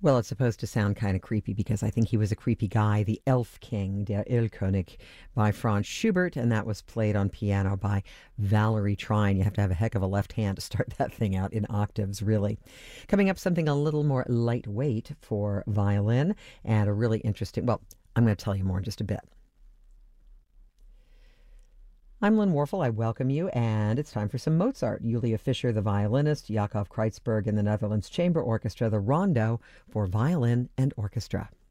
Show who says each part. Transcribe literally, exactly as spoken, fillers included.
Speaker 1: Well, it's supposed to sound kind of creepy because I think he was a creepy guy. The Elf King, Der Erlkönig, by Franz Schubert, and that was played on piano by Valerie Trine. You have to have a heck of a left hand to start that thing out in octaves, really. Coming up, something a little more lightweight for violin, and a really interesting, well, I'm going to tell you more in just a bit. I'm Lynn Warfel. I welcome you, and it's time for some Mozart. Julia Fischer, the violinist, Jakob Kreutzberg in the Netherlands Chamber Orchestra, the Rondo for violin and orchestra.